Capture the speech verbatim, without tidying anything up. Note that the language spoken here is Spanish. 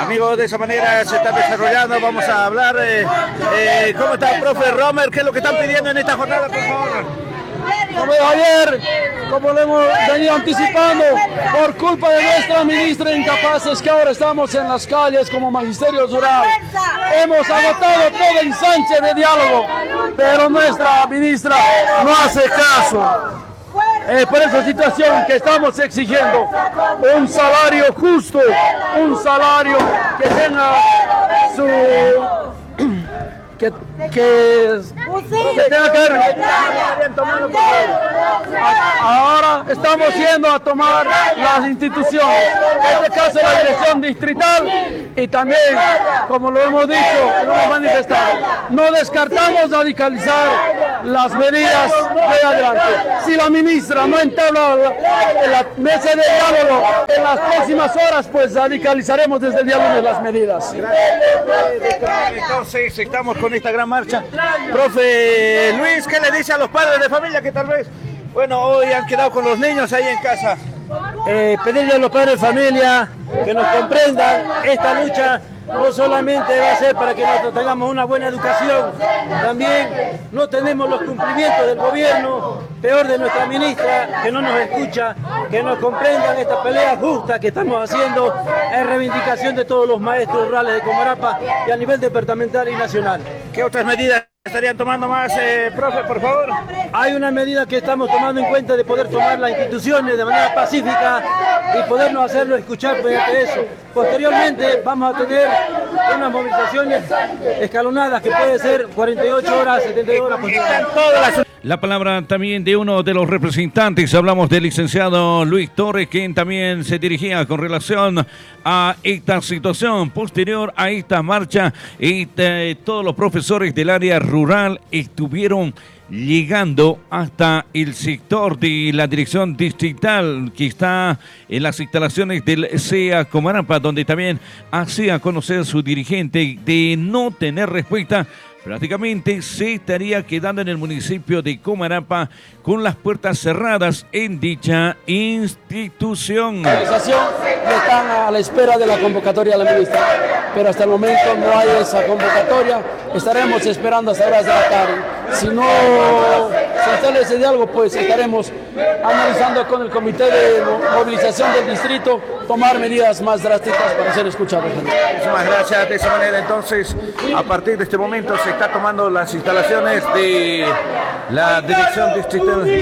Amigos, de esa manera se está desarrollando. Vamos a hablar. Eh, eh, ¿Cómo está el profe Romer? ¿Qué es lo que están pidiendo en esta jornada, por favor? Como ayer, como lo hemos venido anticipando, por culpa de nuestra ministra incapaces que ahora estamos en las calles como magisterio rural, hemos agotado todo el ensanche de diálogo, pero nuestra ministra no hace caso. Es por esa situación que estamos exigiendo un salario justo, un salario que tenga su... Que, que, que tenga que ver. Ahora estamos yendo a tomar las instituciones, en este caso la dirección distrital, y también, como lo hemos dicho, lo hemos manifestado, no descartamos radicalizar las medidas de adelante. Si la ministra no entabla la, la mesa de diálogo en las próximas horas, pues radicalizaremos desde el diálogo de las medidas. Entonces estamos con esta gran marcha. Profe Luis, ¿qué le dice a los padres de familia que tal vez, bueno, hoy han quedado con los niños ahí en casa? Eh, pedirle a los padres de familia que nos comprendan. Esta lucha no solamente va a ser para que nosotros tengamos una buena educación, también no tenemos los cumplimientos del gobierno, peor de nuestra ministra, que no nos escucha, que nos comprendan esta pelea justa que estamos haciendo en reivindicación de todos los maestros rurales de Comarapa y a nivel departamental y nacional. ¿Qué otras medidas estarían tomando más, eh, profe, por favor? Hay una medida que estamos tomando en cuenta de poder tomar las instituciones de manera pacífica y podernos hacerlo escuchar mediante eso. Posteriormente vamos a tener unas movilizaciones escalonadas que puede ser cuarenta y ocho horas, setenta y dos horas. Están todas las... La palabra también de uno de los representantes, hablamos del licenciado Luis Torres, quien también se dirigía con relación a esta situación. Posterior a esta marcha, este, todos los profesores del área rural estuvieron llegando hasta el sector de la dirección distrital que está en las instalaciones del C E A Comarapa, donde también hacía conocer su dirigente de no tener respuesta. Prácticamente se estaría quedando en el municipio de Comarapa con las puertas cerradas en dicha institución. La organización están a la espera de la convocatoria de la ministra, pero hasta el momento no hay esa convocatoria. Estaremos esperando hasta horas de la tarde. Si no se establece diálogo, pues estaremos analizando con el comité de movilización del distrito tomar medidas más drásticas para ser escuchados. Muchísimas gracias. De esa manera, entonces, a partir de este momento se está tomando las instalaciones de la dirección distrital.